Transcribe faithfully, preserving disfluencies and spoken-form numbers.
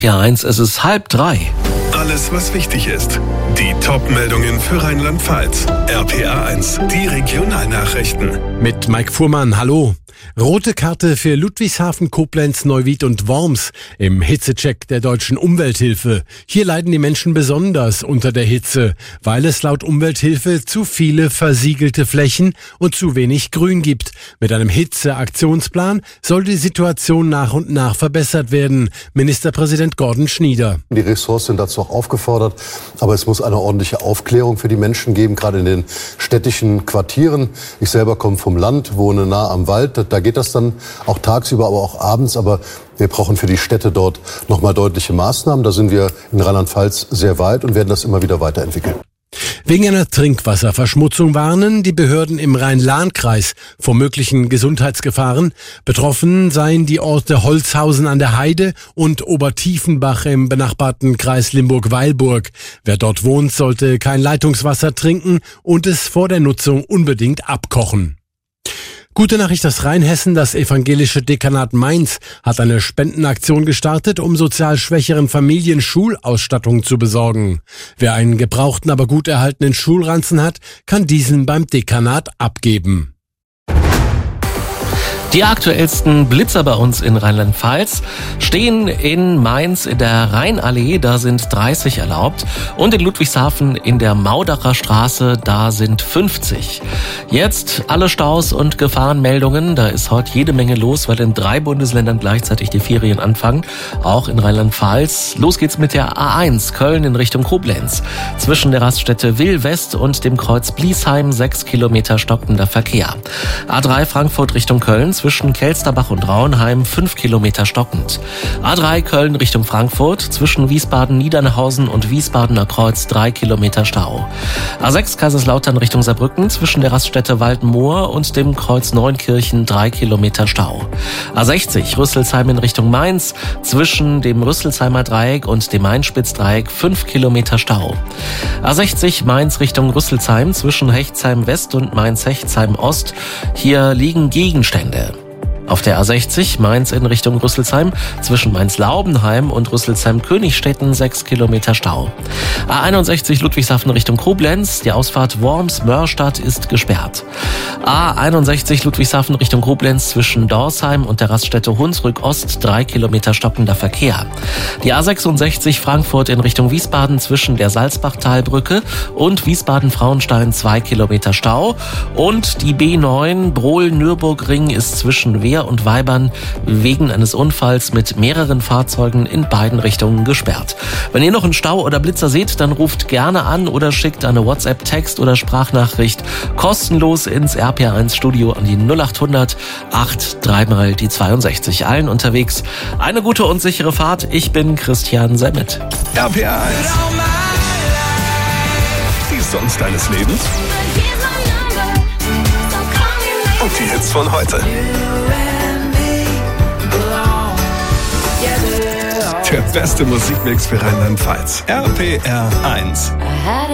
Ja, eins, es ist halb drei. Alles, was wichtig ist. Die Top-Meldungen für Rheinland-Pfalz. R P R eins, die Regionalnachrichten. Mit Mike Fuhrmann, hallo. Rote Karte für Ludwigshafen, Koblenz, Neuwied und Worms im Hitzecheck der Deutschen Umwelthilfe. Hier leiden die Menschen besonders unter der Hitze, weil es laut Umwelthilfe zu viele versiegelte Flächen und zu wenig Grün gibt. Mit einem Hitzeaktionsplan soll die Situation nach und nach verbessert werden. Ministerpräsident Gordon Schnieder. Die Ressorts sind dazu auch aufgefordert, aber es muss eine ordentliche Aufklärung für die Menschen geben, gerade in den städtischen Quartieren. Ich selber komme vom Land, wohne nah am Wald. Da geht das dann auch tagsüber, aber auch abends. Aber wir brauchen für die Städte dort nochmal deutliche Maßnahmen. Da sind wir in Rheinland-Pfalz sehr weit und werden das immer wieder weiterentwickeln. Wegen einer Trinkwasserverschmutzung warnen die Behörden im Rhein-Lahn-Kreis vor möglichen Gesundheitsgefahren. Betroffen seien die Orte Holzhausen an der Heide und Obertiefenbach im benachbarten Kreis Limburg-Weilburg. Wer dort wohnt, sollte kein Leitungswasser trinken und es vor der Nutzung unbedingt abkochen. Gute Nachricht aus Rheinhessen, das evangelische Dekanat Mainz hat eine Spendenaktion gestartet, um sozial schwächeren Familien Schulausstattung zu besorgen. Wer einen gebrauchten, aber gut erhaltenen Schulranzen hat, kann diesen beim Dekanat abgeben. Die aktuellsten Blitzer bei uns in Rheinland-Pfalz stehen in Mainz in der Rheinallee, da sind dreißig erlaubt, und in Ludwigshafen in der Maudacher Straße, da sind fünfzig. Jetzt alle Staus und Gefahrenmeldungen, da ist heute jede Menge los, weil in drei Bundesländern gleichzeitig die Ferien anfangen, auch in Rheinland-Pfalz. Los geht's mit der A eins, Köln in Richtung Koblenz. Zwischen der Raststätte Will-West und dem Kreuz Bliesheim sechs Kilometer stockender Verkehr. A drei Frankfurt Richtung Köln, zwischen Kelsterbach und Rauenheim fünf Kilometer stockend. A drei Köln Richtung Frankfurt, zwischen Wiesbaden-Niedernhausen und Wiesbadener Kreuz drei Kilometer Stau. A sechs Kaiserslautern Richtung Saarbrücken, zwischen der Raststätte Waldenmoor und dem Kreuz Neunkirchen drei Kilometer Stau. A sechzig Rüsselsheim in Richtung Mainz, zwischen dem Rüsselsheimer Dreieck und dem Mainspitzdreieck fünf Kilometer Stau. A sechzig Mainz Richtung Rüsselsheim, zwischen Hechtsheim West und Mainz-Hechtsheim Ost, hier liegen Gegenstände. Auf der A sechzig Mainz in Richtung Rüsselsheim, zwischen Mainz-Laubenheim und Rüsselsheim-Königstetten sechs Kilometer Stau. A einundsechzig Ludwigshafen Richtung Koblenz, die Ausfahrt Worms-Mörstadt ist gesperrt. A einundsechzig Ludwigshafen Richtung Koblenz, zwischen Dorsheim und der Raststätte Hunsrück Ost drei Kilometer stockender Verkehr. Die A sechsundsechzig Frankfurt in Richtung Wiesbaden, zwischen der Salzbachtalbrücke und Wiesbaden-Frauenstein zwei Kilometer Stau. Und die B neun Brohl-Nürburgring ist zwischen Wehr und Weibern wegen eines Unfalls mit mehreren Fahrzeugen in beiden Richtungen gesperrt. Wenn ihr noch einen Stau oder Blitzer seht, dann ruft gerne an oder schickt eine WhatsApp, Text oder Sprachnachricht kostenlos ins R P R eins Studio an die null acht hundert acht drei mal die zweiundsechzig. Allen unterwegs eine gute und sichere Fahrt. Ich bin Christian Semmet. R P R eins. Die Songs deines Lebens und die Hits von heute. Der beste Musikmix für Rheinland-Pfalz. R P R eins.